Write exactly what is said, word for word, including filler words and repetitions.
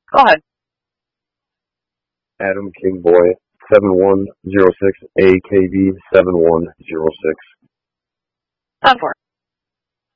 Go ahead. Adam King Boy, seven one zero six, A K B seven one zero six. Done for.